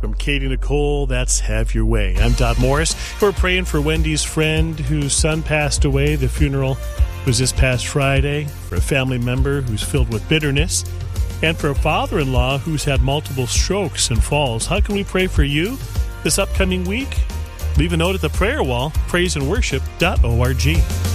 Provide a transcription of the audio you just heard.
From Katie Nicole, that's Have Your Way. I'm Todd Morris. We're praying for Wendy's friend whose son passed away. The funeral was this past Friday. For a family member who's filled with bitterness. And for a father-in-law who's had multiple strokes and falls. How can we pray for you this upcoming week? Leave a note at the prayer wall, praiseandworship.org.